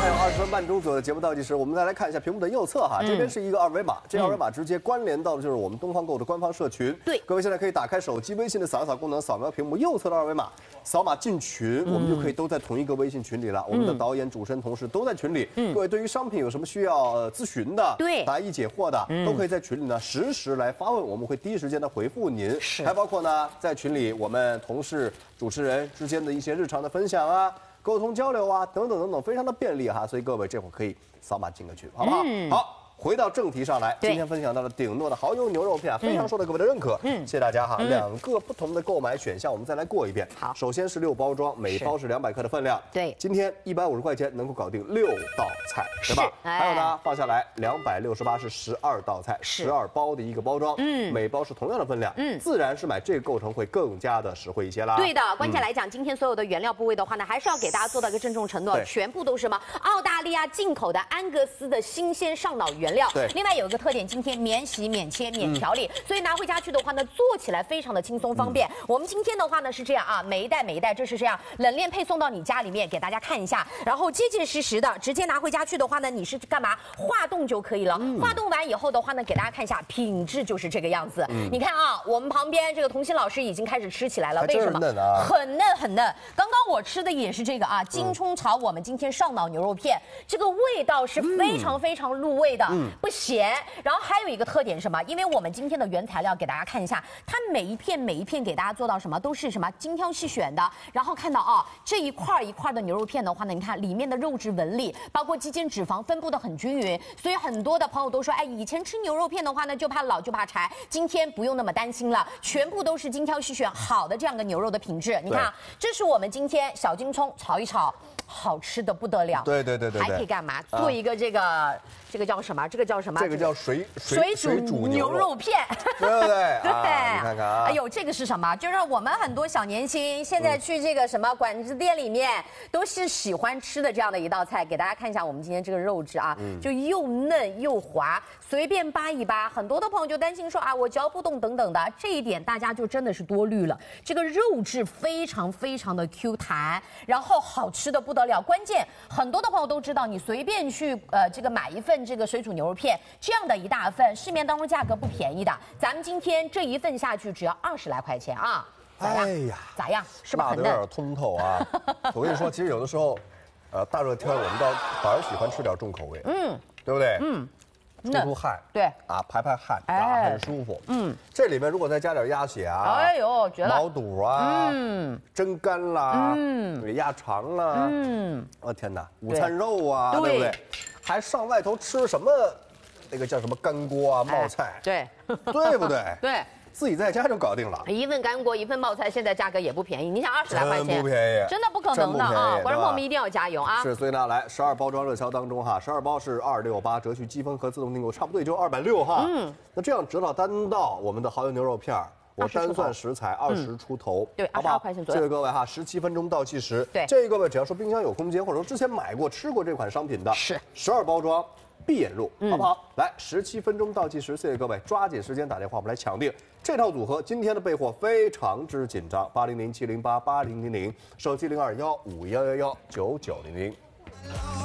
还有20分半钟左右的节目倒计时，我们再来看一下屏幕的右侧哈，这边是一个二维码，这二维码直接关联到的就是我们东方购的官方社群。 对， 各位现在可以打开手机微信的扫一扫功能，扫描屏幕右侧的二维码，扫码进群，我们就可以都在同一个微信群里了。我们的导演、主持人、同事都在群里。各位对于商品有什么需要咨询的， 对， 答疑解惑的，都可以在群里呢实时来发问，我们会第一时间的回复您。 是， 还包括呢，在群里我们同事、主持人之间的一些日常的分享啊。沟通交流啊，等等等等，非常的便利哈，所以各位这会儿可以扫码进个群，好不好？好。回到正题上来，今天分享到了鼎诺的蚝油牛肉片，非常受到各位的认可，谢谢大家哈。2个不同的购买选项，我们再来过一遍。 好， 首先是6包装，每包是200克的分量。 对， 今天150块钱能够搞定6道菜，对吧？还有呢，放下来268是12道菜，12包的一个包装，每包是同样的分量，自然是买这个构成会更加的实惠一些啦。 对的，关键来讲，今天所有的原料部位的话呢，还是要给大家做到一个郑重承诺，全部都是什么？澳大利亚进口的安格斯的新鲜上脑原料。 对， 另外有一个特点，今天免洗、免切、免调理，所以拿回家去的话呢，做起来非常的轻松方便。我们今天的话呢是这样啊，每一袋这是这样冷链配送到你家里面，给大家看一下，然后结结实实的直接拿回家去的话呢，你是干嘛？化冻就可以了。化冻完以后的话呢，给大家看一下，品质就是这个样子。你看啊，我们旁边这个童心老师已经开始吃起来了，为什么？很嫩很嫩。刚刚我吃的也是这个啊，金葱炒我们今天上脑牛肉片，这个味道是非常非常入味的，不咸。然后还有一个特点是什么？因为我们今天的原材料给大家看一下，它每一片给大家做到什么都是什么精挑细选的。然后看到啊，这一块一块的牛肉片的话呢，你看里面的肉质纹理，包括肌间脂肪分布的很均匀，所以很多的朋友都说，哎，以前吃牛肉片的话呢，就怕老就怕柴，今天不用那么担心了，全部都是精挑细选好的这样个牛肉的品质。你看啊，这是我们今天小金葱炒一炒，好吃的不得了。 对， 还可以干嘛？做一个这个叫什么？这个叫什么？ 这个叫水煮牛肉片， 对不对？ 对， 你看看啊！ 哎呦，这个是什么？就是我们很多小年轻现在去这个什么馆子店里面，都是喜欢吃的这样的一道菜。给大家看一下我们今天这个肉质啊，就又嫩又滑，随便扒一扒。很多的朋友就担心说啊，我嚼不动等等的，这一点大家就真的是多虑了。这个肉质非常非常的 Q 弹，然后好吃的不得了。关键很多的朋友都知道，你随便去这个买一份这个水煮牛肉片，这样的一大份，市面当中价格不便宜的。咱们今天这一份下去只要20来块钱啊！ 哎呀， 咋样？是不是很嫩？ 辣得有点通透啊！我跟你说，其实有的时候，大热天我们反而喜欢吃点重口味，对不对？出汗， 对啊，排汗，很舒服。这里面如果再加点鸭血啊， 哎呦，绝了！ 毛肚啊，蒸肝啦，鸭肠啦，我天哪，午餐肉啊，对不对？还上外头吃什么？那个叫什么干锅啊、冒菜， 对不对？ 对。 自己在家就搞定了， 一份干锅，一份冒菜，现在价格也不便宜。你想20来块钱， 不便宜， 真的不可能的啊！观众朋友们一定要加油啊！ 是，所以呢，来12包装热销当中哈，12包是268，折去积分和自动订购，差不多也就260哈。那这样折到单道，我们的蚝油牛肉片我单算食材20出头， 对，22块钱左右。 谢谢各位哈，17分钟倒计时。 对， 这各位只要说冰箱有空间，或者说之前买过吃过这款商品的， 是 12包装。闭眼入，好不好？来，17分钟倒计时，谢谢各位，抓紧时间打电话，我们来抢定这套组合。今天的备货非常之紧张，8007088000，手机0215119990。